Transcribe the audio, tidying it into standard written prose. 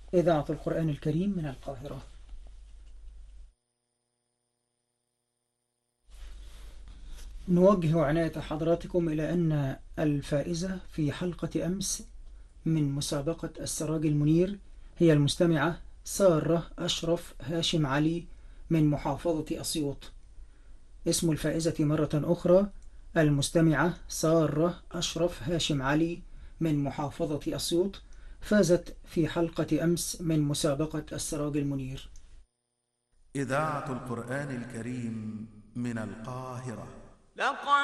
إذاعة القرآن الكريم من القاهرة. نوجه عناية حضراتكم إلى أن الفائزة في حلقة أمس من مسابقة السراج المنير هي المستمعة سارة أشرف هاشم علي من محافظة أسيوط. اسم الفائزة مرة أخرى المستمعة سارة أشرف هاشم علي من محافظة أسيوط، فازت في حلقة أمس من مسابقة السراج المنير. إذاعة القرآن الكريم من القاهرة. لقد